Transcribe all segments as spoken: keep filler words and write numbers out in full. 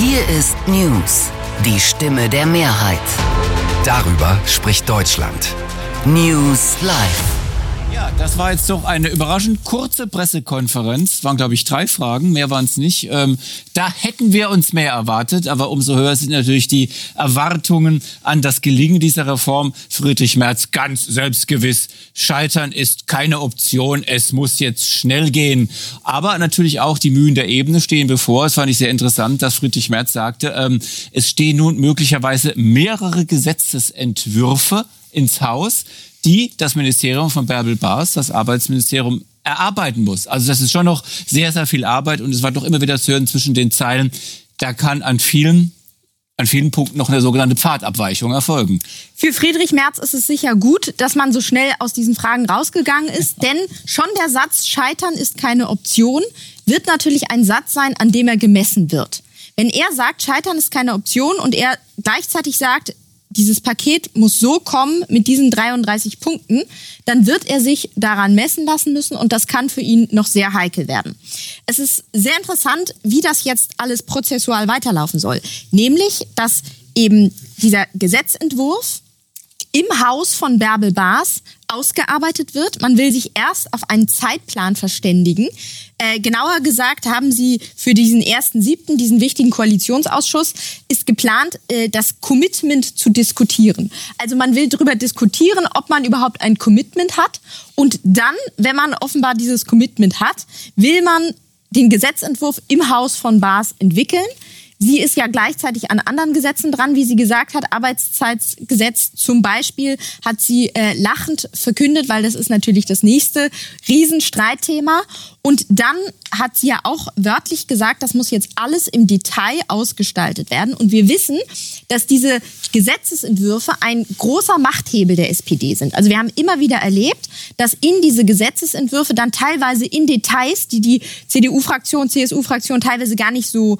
Hier ist News, die Stimme der Mehrheit. Darüber spricht Deutschland. News Live. Ja, das war jetzt doch eine überraschend kurze Pressekonferenz. Waren, glaube ich, drei Fragen, mehr waren es nicht. Ähm, da hätten wir uns mehr erwartet, aber umso höher sind natürlich die Erwartungen an das Gelingen dieser Reform. Friedrich Merz ganz selbstgewiss, scheitern ist keine Option, es muss jetzt schnell gehen. Aber natürlich auch die Mühen der Ebene stehen bevor. Es fand ich sehr interessant, dass Friedrich Merz sagte, ähm, es stehen nun möglicherweise mehrere Gesetzesentwürfe ins Haus, die das Ministerium von Bärbel Baas, das Arbeitsministerium, erarbeiten muss. Also das ist schon noch sehr, sehr viel Arbeit und es war doch immer wieder zu hören zwischen den Zeilen, da kann an vielen, an vielen Punkten noch eine sogenannte Pfadabweichung erfolgen. Für Friedrich Merz ist es sicher gut, dass man so schnell aus diesen Fragen rausgegangen ist, denn schon der Satz Scheitern ist keine Option wird natürlich ein Satz sein, an dem er gemessen wird. Wenn er sagt, Scheitern ist keine Option und er gleichzeitig sagt, dieses Paket muss so kommen mit diesen dreiunddreißig Punkten, dann wird er sich daran messen lassen müssen und das kann für ihn noch sehr heikel werden. Es ist sehr interessant, wie das jetzt alles prozessual weiterlaufen soll. Nämlich, dass eben dieser Gesetzentwurf im Haus von Bärbel Baas ausgearbeitet wird. Man will sich erst auf einen Zeitplan verständigen. Äh, genauer gesagt haben sie für diesen ersten siebten, diesen wichtigen Koalitionsausschuss, ist geplant, äh, das Commitment zu diskutieren. Also man will darüber diskutieren, ob man überhaupt ein Commitment hat. Und dann, wenn man offenbar dieses Commitment hat, will man den Gesetzentwurf im Haus von Baas entwickeln. Sie ist ja gleichzeitig an anderen Gesetzen dran, wie sie gesagt hat. Arbeitszeitgesetz zum Beispiel hat sie äh, lachend verkündet, weil das ist natürlich das nächste Riesenstreitthema. Und dann hat sie ja auch wörtlich gesagt, das muss jetzt alles im Detail ausgestaltet werden. Und wir wissen, dass diese Gesetzesentwürfe ein großer Machthebel der S P D sind. Also wir haben immer wieder erlebt, dass in diese Gesetzesentwürfe dann teilweise in Details, die die C D U-Fraktion, C S U-Fraktion teilweise gar nicht so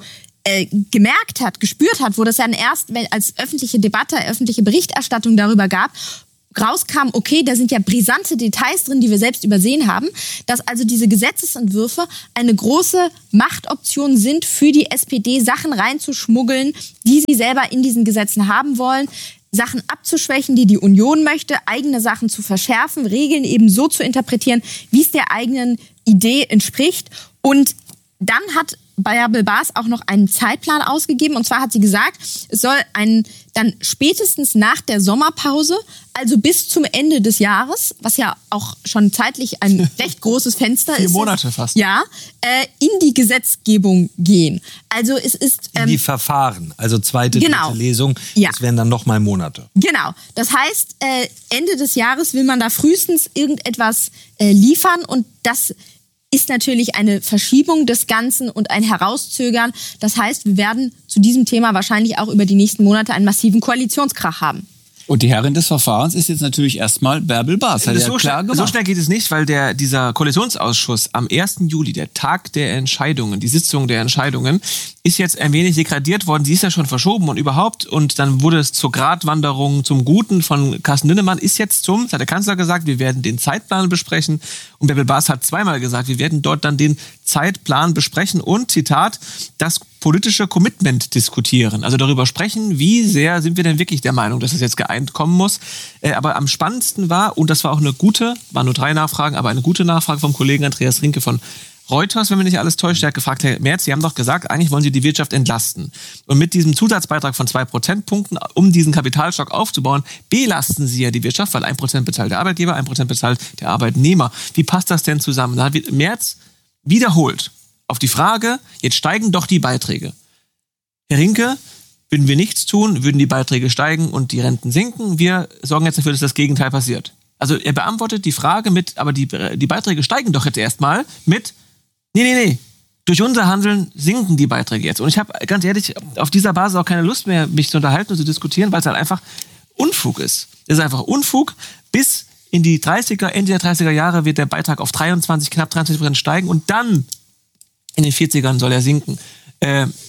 gemerkt hat, gespürt hat, wo das dann erst als öffentliche Debatte, öffentliche Berichterstattung darüber gab, rauskam, okay, da sind ja brisante Details drin, die wir selbst übersehen haben, dass also diese Gesetzesentwürfe eine große Machtoption sind für die S P D, Sachen reinzuschmuggeln, die sie selber in diesen Gesetzen haben wollen, Sachen abzuschwächen, die die Union möchte, eigene Sachen zu verschärfen, Regeln eben so zu interpretieren, wie es der eigenen Idee entspricht. Und dann hat Bärbel Baas auch noch einen Zeitplan ausgegeben. Und zwar hat sie gesagt, es soll einen dann spätestens nach der Sommerpause, also bis zum Ende des Jahres, was ja auch schon zeitlich ein recht großes Fenster Vier ist. Vier Monate fast. Ja, äh, in die Gesetzgebung gehen. Also es ist... Ähm, in die Verfahren, also zweite, genau. dritte Lesung, ja. Das wären dann nochmal Monate. Genau, das heißt, äh, Ende des Jahres will man da frühestens irgendetwas äh, liefern und das ist natürlich eine Verschiebung des Ganzen und ein Herauszögern. Das heißt, wir werden zu diesem Thema wahrscheinlich auch über die nächsten Monate einen massiven Koalitionskrach haben. Und die Herrin des Verfahrens ist jetzt natürlich erstmal Bärbel Baas. Hat so, ja klar schnell, gemacht. so schnell geht es nicht, weil der, dieser Koalitionsausschuss am ersten Juli, der Tag der Entscheidungen, die Sitzung der Entscheidungen, ist jetzt ein wenig degradiert worden. Sie ist ja schon verschoben und überhaupt. Und dann wurde es zur Gratwanderung zum Guten von Carsten Linnemann. Ist jetzt zum, das hat der Kanzler gesagt, wir werden den Zeitplan besprechen. Und Bärbel Baas hat zweimal gesagt, wir werden dort dann den Zeitplan besprechen und, Zitat, das politische Commitment diskutieren. Also darüber sprechen, wie sehr sind wir denn wirklich der Meinung, dass es jetzt geeint kommen muss. Äh, aber am spannendsten war, und das war auch eine gute, waren nur drei Nachfragen, aber eine gute Nachfrage vom Kollegen Andreas Rinke von Reuters, wenn mich nicht alles täuscht, der hat gefragt, Herr Merz, Sie haben doch gesagt, eigentlich wollen Sie die Wirtschaft entlasten. Und mit diesem Zusatzbeitrag von zwei Prozentpunkten, um diesen Kapitalstock aufzubauen, belasten Sie ja die Wirtschaft, weil ein Prozent bezahlt der Arbeitgeber, ein Prozent bezahlt der Arbeitnehmer. Wie passt das denn zusammen? Da hat Merz wiederholt auf die Frage, jetzt steigen doch die Beiträge. Herr Rinke, würden wir nichts tun, würden die Beiträge steigen und die Renten sinken. Wir sorgen jetzt dafür, dass das Gegenteil passiert. Also er beantwortet die Frage mit, aber die, die Beiträge steigen doch jetzt erstmal mit, nee, nee, nee, durch unser Handeln sinken die Beiträge jetzt. Und ich habe ganz ehrlich auf dieser Basis auch keine Lust mehr, mich zu unterhalten und zu diskutieren, weil es halt einfach Unfug ist. Es ist einfach Unfug. Bis in die dreißiger, Ende der dreißiger Jahre wird der Beitrag auf dreiundzwanzig, knapp dreiundzwanzig Prozent steigen und dann in den vierzigern soll er sinken. Äh,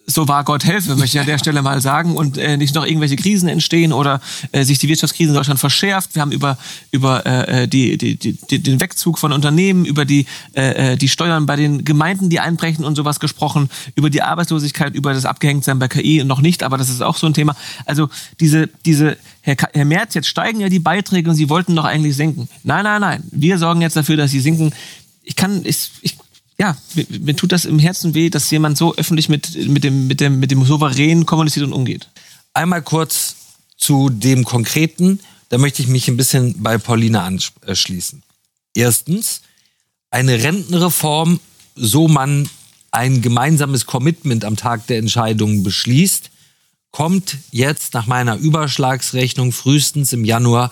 so wahr Gott helfe, möchte ich an der Stelle mal sagen, und äh, nicht noch irgendwelche Krisen entstehen oder äh, sich die Wirtschaftskrise in Deutschland verschärft. Wir haben über über äh, die, die, die, den Wegzug von Unternehmen, über die äh, die Steuern bei den Gemeinden, die einbrechen und sowas gesprochen, über die Arbeitslosigkeit, über das Abgehängtsein bei K I noch nicht, aber das ist auch so ein Thema. Also diese diese Herr, K- Herr Merz, jetzt steigen ja die Beiträge und Sie wollten doch eigentlich senken. Nein, nein, nein. Wir sorgen jetzt dafür, dass sie sinken. Ich kann ich, ich Ja, mir, mir tut das im Herzen weh, dass jemand so öffentlich mit, mit, dem, mit, dem, mit dem Souverän kommuniziert und umgeht. Einmal kurz zu dem Konkreten, da möchte ich mich ein bisschen bei Pauline anschließen. Erstens, eine Rentenreform, so man ein gemeinsames Commitment am Tag der Entscheidung beschließt, kommt jetzt nach meiner Überschlagsrechnung frühestens im Januar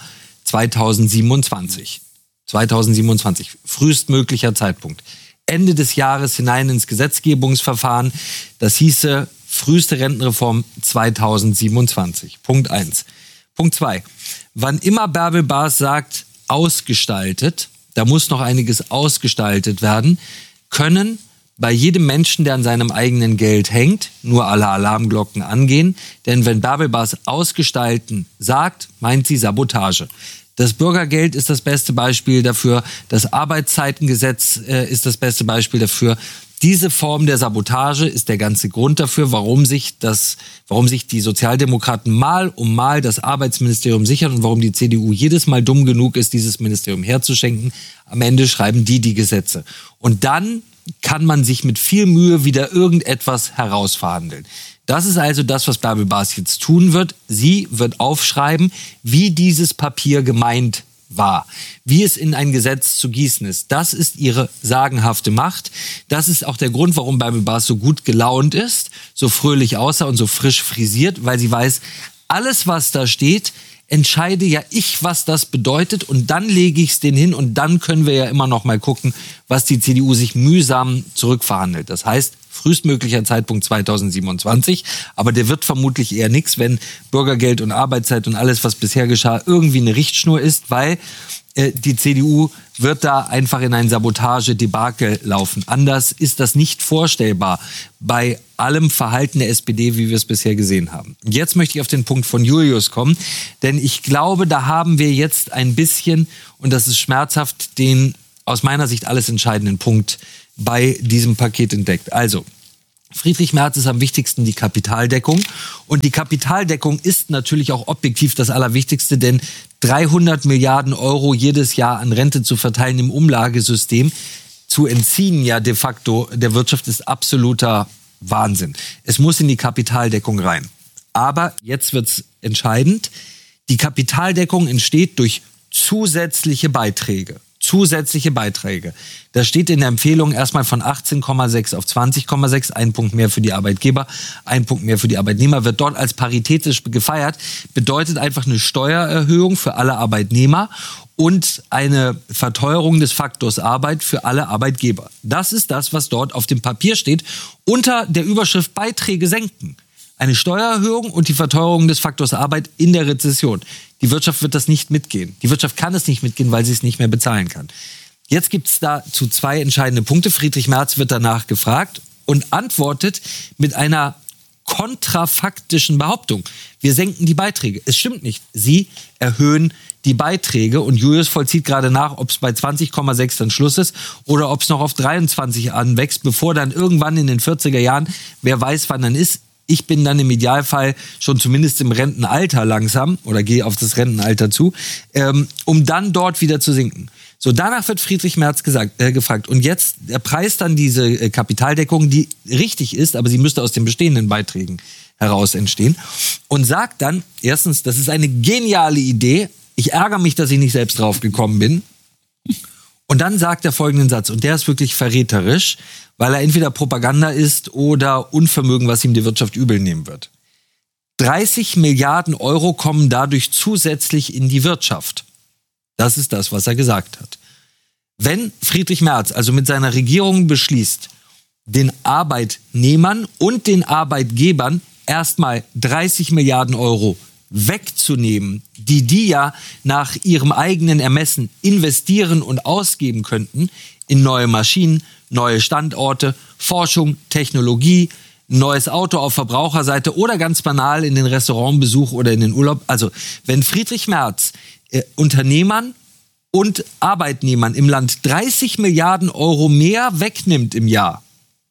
zweitausendsiebenundzwanzig. zweitausendsiebenundzwanzig, frühestmöglicher Zeitpunkt. Ende des Jahres hinein ins Gesetzgebungsverfahren. Das hieße früheste Rentenreform zweitausendsiebenundzwanzig. Punkt eins. Punkt zwei. Wann immer Bärbel Baas sagt, ausgestaltet, da muss noch einiges ausgestaltet werden, können bei jedem Menschen, der an seinem eigenen Geld hängt, nur alle Alarmglocken angehen. Denn wenn Bärbel Baas ausgestalten sagt, meint sie Sabotage. Das Bürgergeld ist das beste Beispiel dafür. Das Arbeitszeitengesetz äh, ist das beste Beispiel dafür. Diese Form der Sabotage ist der ganze Grund dafür, warum sich, das, warum sich die Sozialdemokraten mal um mal das Arbeitsministerium sichern und warum die C D U jedes Mal dumm genug ist, dieses Ministerium herzuschenken. Am Ende schreiben die die Gesetze. Und dann kann man sich mit viel Mühe wieder irgendetwas herausverhandeln. Das ist also das, was Bärbel Baas jetzt tun wird. Sie wird aufschreiben, wie dieses Papier gemeint war, wie es in ein Gesetz zu gießen ist. Das ist ihre sagenhafte Macht. Das ist auch der Grund, warum Bärbel Baas so gut gelaunt ist, so fröhlich aussah und so frisch frisiert, weil sie weiß, alles, was da steht, entscheide ja ich, was das bedeutet, und dann lege ich es denen hin und dann können wir ja immer noch mal gucken, was die C D U sich mühsam zurückverhandelt. Das heißt, frühestmöglicher Zeitpunkt zweitausendsiebenundzwanzig, aber der wird vermutlich eher nichts, wenn Bürgergeld und Arbeitszeit und alles, was bisher geschah, irgendwie eine Richtschnur ist, weil äh, die C D U wird da einfach in ein Sabotage-Debakel laufen. Anders ist das nicht vorstellbar bei allem Verhalten der S P D, wie wir es bisher gesehen haben. Jetzt möchte ich auf den Punkt von Julius kommen, denn ich glaube, da haben wir jetzt ein bisschen, und das ist schmerzhaft, den aus meiner Sicht alles entscheidenden Punkt bei diesem Paket entdeckt. Also, Friedrich Merz ist am wichtigsten die Kapitaldeckung. Und die Kapitaldeckung ist natürlich auch objektiv das Allerwichtigste, denn dreihundert Milliarden Euro jedes Jahr an Rente zu verteilen im Umlagesystem, zu entziehen ja de facto der Wirtschaft, ist absoluter Wahnsinn. Es muss in die Kapitaldeckung rein. Aber jetzt wird's entscheidend. Die Kapitaldeckung entsteht durch zusätzliche Beiträge. Zusätzliche Beiträge. Da steht in der Empfehlung erstmal von achtzehn Komma sechs auf zwanzig Komma sechs, ein Punkt mehr für die Arbeitgeber, ein Punkt mehr für die Arbeitnehmer, wird dort als paritätisch gefeiert, bedeutet einfach eine Steuererhöhung für alle Arbeitnehmer und eine Verteuerung des Faktors Arbeit für alle Arbeitgeber. Das ist das, was dort auf dem Papier steht, unter der Überschrift Beiträge senken. Eine Steuererhöhung und die Verteuerung des Faktors Arbeit in der Rezession. Die Wirtschaft wird das nicht mitgehen. Die Wirtschaft kann es nicht mitgehen, weil sie es nicht mehr bezahlen kann. Jetzt gibt es dazu zwei entscheidende Punkte. Friedrich Merz wird danach gefragt und antwortet mit einer kontrafaktischen Behauptung. Wir senken die Beiträge. Es stimmt nicht. Sie erhöhen die Beiträge und Julius vollzieht gerade nach, ob es bei zwanzig Komma sechs dann Schluss ist oder ob es noch auf dreiundzwanzig anwächst, bevor dann irgendwann in den vierziger Jahren, wer weiß wann dann ist, ich bin dann im Idealfall schon zumindest im Rentenalter langsam oder gehe auf das Rentenalter zu, ähm, um dann dort wieder zu sinken. So, danach wird Friedrich Merz gesagt, äh, gefragt. Und jetzt der Preis dann diese äh, Kapitaldeckung, die richtig ist, aber sie müsste aus den bestehenden Beiträgen heraus entstehen. Und sagt dann, erstens, das ist eine geniale Idee. Ich ärgere mich, dass ich nicht selbst drauf gekommen bin. Und dann sagt er folgenden Satz, und der ist wirklich verräterisch, weil er entweder Propaganda ist oder Unvermögen, was ihm die Wirtschaft übel nehmen wird. dreißig Milliarden Euro kommen dadurch zusätzlich in die Wirtschaft. Das ist das, was er gesagt hat. Wenn Friedrich Merz also mit seiner Regierung beschließt, den Arbeitnehmern und den Arbeitgebern erstmal dreißig Milliarden Euro wegzunehmen, die die ja nach ihrem eigenen Ermessen investieren und ausgeben könnten in neue Maschinen, neue Standorte, Forschung, Technologie, ein neues Auto auf Verbraucherseite oder ganz banal in den Restaurantbesuch oder in den Urlaub. Also wenn Friedrich Merz äh, Unternehmern und Arbeitnehmern im Land dreißig Milliarden Euro mehr wegnimmt im Jahr,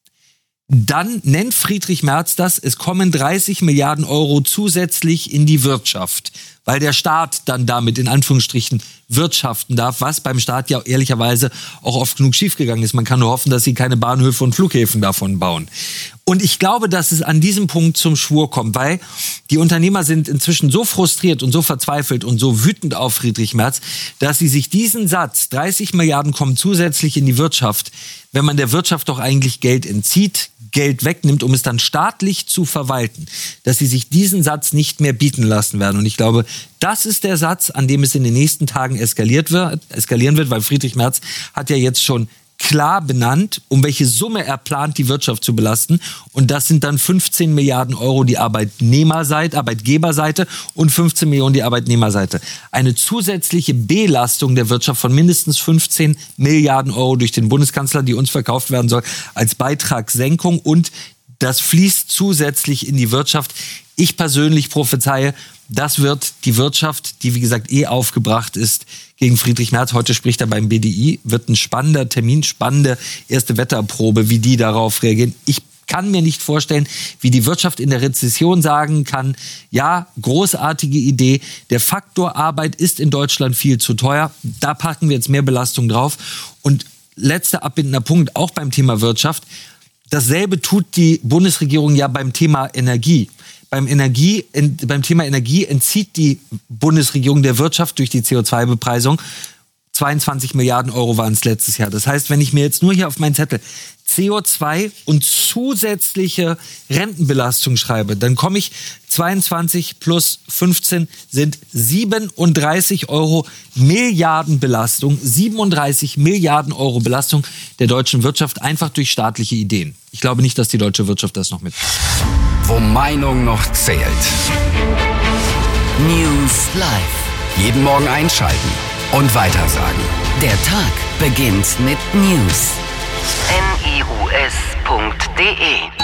dann nennt Friedrich Merz das, es kommen dreißig Milliarden Euro zusätzlich in die Wirtschaft, weil der Staat dann damit in Anführungsstrichen wirtschaften darf, was beim Staat ja ehrlicherweise auch oft genug schiefgegangen ist. Man kann nur hoffen, dass sie keine Bahnhöfe und Flughäfen davon bauen. Und ich glaube, dass es an diesem Punkt zum Schwur kommt, weil die Unternehmer sind inzwischen so frustriert und so verzweifelt und so wütend auf Friedrich Merz, dass sie sich diesen Satz, dreißig Milliarden kommen zusätzlich in die Wirtschaft, wenn man der Wirtschaft doch eigentlich Geld entzieht, Geld wegnimmt, um es dann staatlich zu verwalten, dass sie sich diesen Satz nicht mehr bieten lassen werden. Und ich glaube, das ist der Satz, an dem es in den nächsten Tagen eskaliert wird, eskalieren wird, weil Friedrich Merz hat ja jetzt schon klar benannt, um welche Summe er plant, die Wirtschaft zu belasten. Und das sind dann fünfzehn Milliarden Euro die Arbeitnehmerseite, Arbeitgeberseite und fünfzehn Millionen die Arbeitnehmerseite. Eine zusätzliche Belastung der Wirtschaft von mindestens fünfzehn Milliarden Euro durch den Bundeskanzler, die uns verkauft werden soll als Beitragssenkung. Und das fließt zusätzlich in die Wirtschaft. Ich persönlich prophezeie, das wird die Wirtschaft, die wie gesagt eh aufgebracht ist, gegen Friedrich Merz. Heute spricht er beim B D I. Wird ein spannender Termin, spannende erste Wetterprobe, wie die darauf reagieren. Ich kann mir nicht vorstellen, wie die Wirtschaft in der Rezession sagen kann, ja, großartige Idee, der Faktor Arbeit ist in Deutschland viel zu teuer. Da packen wir jetzt mehr Belastung drauf. Und letzter abbindender Punkt, auch beim Thema Wirtschaft. Dasselbe tut die Bundesregierung ja beim Thema Energie. Beim, Energie, in, beim Thema Energie entzieht die Bundesregierung der Wirtschaft durch die C O zwei Bepreisung. zweiundzwanzig Milliarden Euro waren es letztes Jahr. Das heißt, wenn ich mir jetzt nur hier auf meinen Zettel C O zwei und zusätzliche Rentenbelastung schreibe, dann komme ich zweiundzwanzig plus fünfzehn sind siebenunddreißig Euro Milliarden Belastung, siebenunddreißig Milliarden Euro Belastung der deutschen Wirtschaft einfach durch staatliche Ideen. Ich glaube nicht, dass die deutsche Wirtschaft das noch mit. Wo Meinung noch zählt. News Live. Jeden Morgen einschalten und weitersagen. Der Tag beginnt mit News. N I U S punkt D E